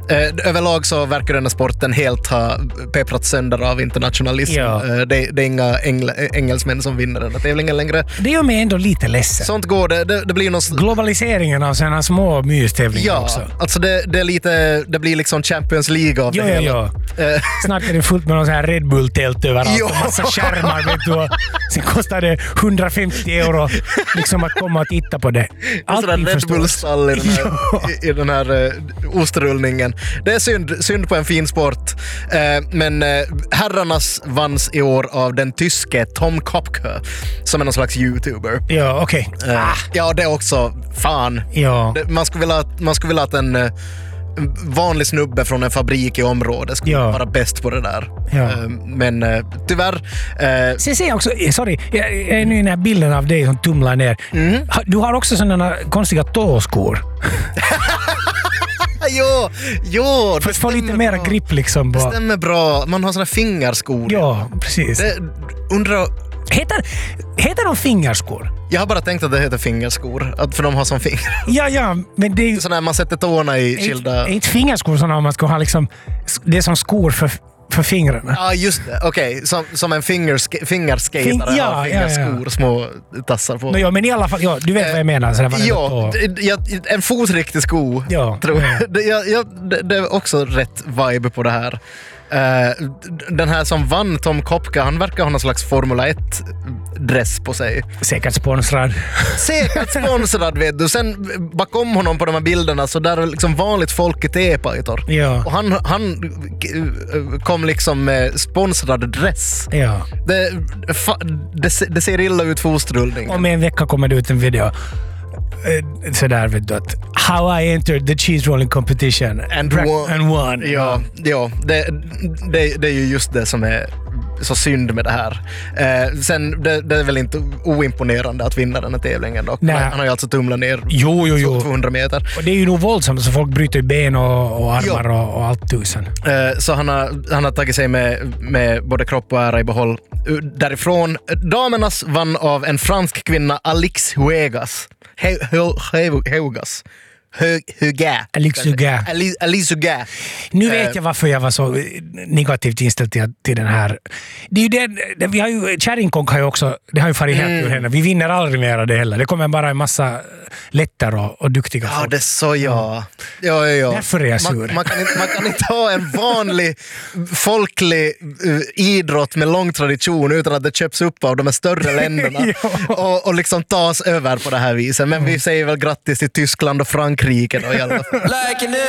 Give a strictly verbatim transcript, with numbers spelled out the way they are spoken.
Eh, överlag så verkar den här sporten helt ha pepprat sönder av internationalism. Ja. Eh, det, det är inga engl, engelsmän som vinner den här tävlingen längre. Det gör mig ändå lite ledsen. Sånt går det. Det, det blir något... Globaliseringen av sådana små mystävlingar ja, också. alltså det, det är lite, det blir liksom Champions League av Jo, det jo, hela. jo. Eh, Snart är det fullt med någon sån här Red Bull-tält överallt Jo. och massa skärmar, vet du. Och sen kostar det hundrafemtio euro liksom att komma och titta på det. Allt sådär Red Bull-stall i den här, i, i den här uh, ostrullningen. Det är synd, synd på en fin sport. Uh, men uh, herrarnas vanns i år av den tyske Tom Kopke som är någon slags YouTuber. Ja, okej. Okay. Uh, Ah. Ja, det är också fan. Ja. Det, man skulle vilja, man skulle vilja att en uh, vanlig snubbe från en fabrik i området skulle Ja. vara bäst på det där. Ja. Uh, men uh, tyvärr... Uh, Se, se också, sorry, jag är nu i den här bilden av dig som tumlar ner. Mm. Ha- Du har också sådana konstiga tåskor. jo, jo, det För att få lite stämmer mera bra. grip liksom. Det På. stämmer bra. Man har såna fingerskor. Ja, precis. Det, undrar, Heter, heter de fingerskor? jag har bara tänkt att det heter fingerskor. Att för de har som fingrar. Ja, ja, men det är ju... Så när man sätter tårna i Är skilda... inte fingerskor sådana om man ska ha liksom... Det är som skor för, för fingrarna. Ja, just det. Okej, okay. som, som en fingerska- fingerskatare Fin- ja, har ja, ja. fingerskor, små tassar på. No, ja, men i alla fall, ja, du vet vad jag menar. Så det var Ja, tå. det- jag, en fotriktig sko. Ja. Tror jag. Det, jag, jag, det, det är också rätt vibe på det här. Uh, den här som vann, Tom Kopke, han verkar ha någon slags Formula ett-dress på sig. Säkert sponsrad. Säkert sponsrad, vet du. Sen bakom honom på de här bilderna så där är liksom vanligt folk i tepajtor. Ja. Och han, han kom liksom med sponsrad dress. Ja. Det, fa- det, se- det ser illa ut för ostrullningen. Om en vecka kommer det ut en video. Eh, Sådär vet du att how I entered the cheese rolling competition And Pra- won. and won. Ja, ja det, det, det är ju just det som är så synd med det här. Eh, sen, det, det är väl inte oimponerande att vinna den här tävlingen dock. Nej. Han har ju alltså tumlat ner Jo, jo, jo. tvåhundra meter. Och det är ju nog våldsamt så folk bryter ben och, och armar och, och allt tusen. Eh, så han har, han har tagit sig med, med både kropp och ära i behåll uh, därifrån. Damernas vann av en fransk kvinna, Alix Huegas. He, he, he, Huegas. Hö- Huga. Alix Huga. Ali- Alice Huga. Nu Eh, vet jag varför jag var så negativt inställd till, till den här. Det är ju det, det vi har ju, Kärringkonk har ju också, det har ju farit helt ur henne. Vi vinner aldrig mer av det heller. Det kommer bara en massa lättare och, och duktiga Ja, folk. det är så ja. Ja, ja, ja. Därför är jag sur. Man, man, kan inte, man kan inte ha en vanlig folklig uh, idrott med lång tradition utan att det köps upp av de här större länderna Ja. och, och liksom tas över på det här viset. Men vi säger väl grattis till Tyskland och Frankrike då i alla fall. Like an